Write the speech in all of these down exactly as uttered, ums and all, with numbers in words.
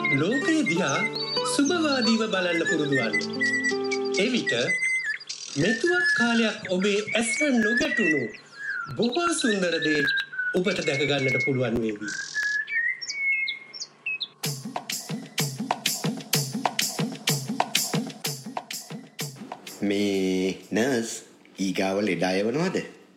ලෝකය දිහා සුබවාදීව බලන්න පුරුදු වන්න. එවිට මෙතුවක් කාලයක් ඔබේ ඇසට නොගැටුණු බොහෝ සුන්දර දේ ඔබට දැක ගන්නට පුළුවන් වේවි. මේ නර්ස් ඊගාව ලෙඩ අයවනවද?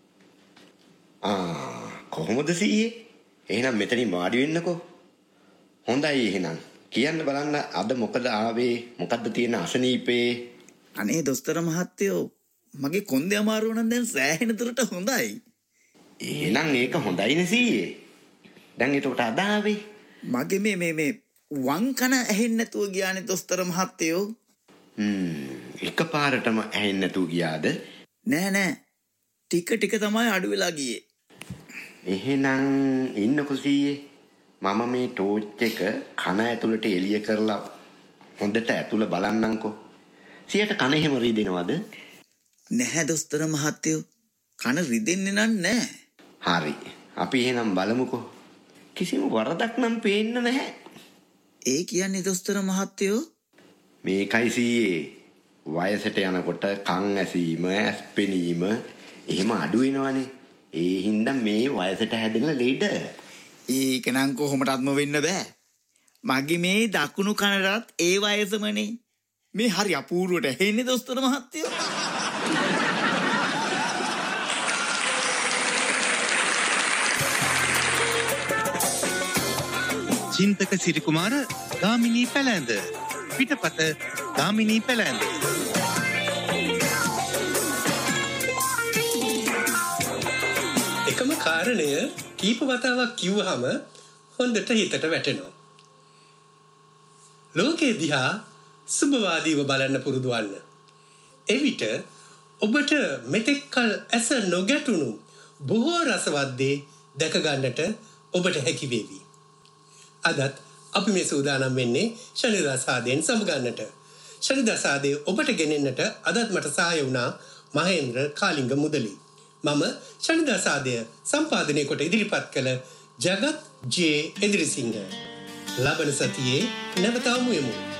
ආ කොහොමද සීයේ? එහෙනම් මෙතනින් වාඩි වෙන්නකෝ. හොඳයි එහෙනම්. කියන්න බලන්න අද මොකද ආවේ? මොකද්ද තියෙන අසනීපේ? අනේ දොස්තර මහත්තයෝ මගේ කොන්දේ අමාරුව නම් දැන් සෑහෙන දුරට හොඳයි. එහෙනම් ඒක හොඳයිනේ සීයේ. දැන් ඒකට අද ආවේ මගේ මේ මේ මේ වම් කන ඇහෙන්නේ නැතුව ගියානේ දොස්තර මහත්තයෝ. හ්ම් එකපාරටම ඇහෙන්නේ නැතුව ගියාද? නෑ නෑ ටික ටික තමයි අඩු වෙලා ගියේ. එහෙනම් ඉන්නකෝ සීයේ. මම මේ ටෝච් එක කන ඇතුළට එළිය කරලා හොඳට ඇතුළ බලන්නම්කෝ. සියට කන එහෙම රිදෙනවද? නැහැ දොස්තර මහත්තයෝ. කන රිදෙන්නේ නෑ. හරි. අපි එහෙනම් බලමුකෝ. කිසිම වරදක් නම් පේන්න නැහැ. ඒ කියන්නේ දොස්තර මහත්තයෝ මේකයි සීයේ. වයසට යනකොට කන් ඇසීම, ඇස් පෙනීම එහෙම අඩු වෙනවනේ. ඒ හින්දා මේ වයසට හැදෙන ලෙඩ. ඒක නම් කොහොමදත්ම වෙන්න බෑ. මගේ මේ දකුණු කනටත් ඒ වයසමනේ. මේ හරි අපූර්වට ඇහෙන්නේ දොස්තර මහත්තයෝ. චින්තක සිරිකුමාර ගාමිණී පැලැඳ පිටපත ගාමිණී පැලැඳ. එකම කාරණය කීප වතාවක් කිව්වහම හොඳට හිතට වැටෙනවා. ලෝකයේ දිහා සුබවාදීව බලන්න පුරුදු වන්න. එවිට ඔබට මෙතෙක් කල ඇස නොගැටුණු බොහෝ රසවත් දේ දැක ගන්නට ඔබට හැකි වේවි. අදත් අපි මේ සූදානම් වෙන්නේ ශනිදා සාදයෙන් සමුගන්නට. ශනිදා සාදේ ඔබට ගෙනෙන්නට අදත් මට සහාය වුණා මහේන්ද්‍ර කාලිංග මුදලි. මම ශනිදා සාදය සම්පාදනය කොට ඉදිරිපත් කළ ජගත් ජේ එදිරිසිංහ. ලබන සතියේ නැවත හමු වෙමු.